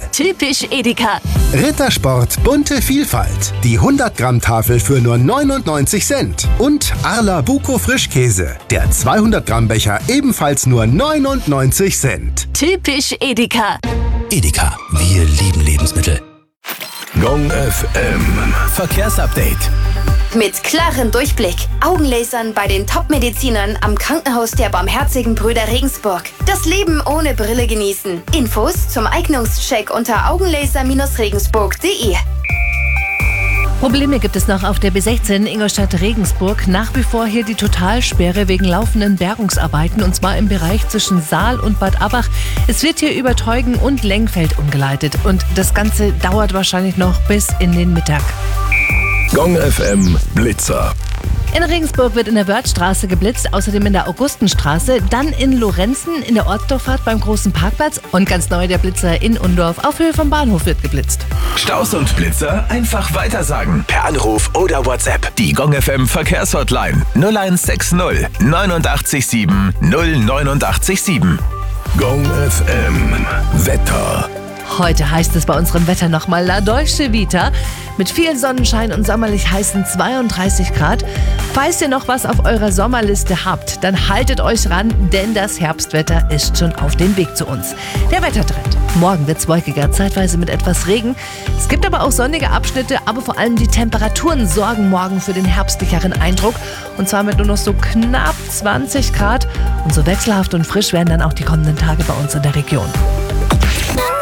Typisch Edeka. Rittersport bunte Vielfalt. Die 100-Gramm-Tafel für nur 99 Cent. Und Arla Buko Frischkäse. Der 200-Gramm-Becher ebenfalls nur 99 Cent. Typisch Edeka. Edeka, wir lieben Lebensmittel. Gong FM Verkehrsupdate. Mit klarem Durchblick. Augenlasern bei den Top-Medizinern am Krankenhaus der Barmherzigen Brüder Regensburg. Das Leben ohne Brille genießen. Infos zum Eignungscheck unter augenlaser-regensburg.de. Probleme gibt es noch auf der B16 Ingolstadt-Regensburg. Nach wie vor hier die Totalsperre wegen laufenden Bergungsarbeiten, und zwar im Bereich zwischen Saal und Bad Abbach. Es wird hier über Teugen und Lengfeld umgeleitet und das Ganze dauert wahrscheinlich noch bis in den Mittag. Gong FM Blitzer. In Regensburg wird in der Wörthstraße geblitzt, außerdem in der Augustenstraße, dann in Lorenzen in der Ortsdorffahrt beim großen Parkplatz und ganz neu der Blitzer in Undorf auf Höhe vom Bahnhof wird geblitzt. Staus und Blitzer einfach weitersagen. Per Anruf oder WhatsApp. Die Gong FM Verkehrshotline 0160 89 089 7. Gong FM Wetter. Heute heißt es bei unserem Wetter nochmal La Dolce Vita mit viel Sonnenschein und sommerlich heißen 32 Grad. Falls ihr noch was auf eurer Sommerliste habt, dann haltet euch ran, denn das Herbstwetter ist schon auf dem Weg zu uns. Der Wettertrend. Morgen wird es wolkiger, zeitweise mit etwas Regen. Es gibt aber auch sonnige Abschnitte, aber vor allem die Temperaturen sorgen morgen für den herbstlicheren Eindruck. Und zwar mit nur noch so knapp 20 Grad. Und so wechselhaft und frisch werden dann auch die kommenden Tage bei uns in der Region.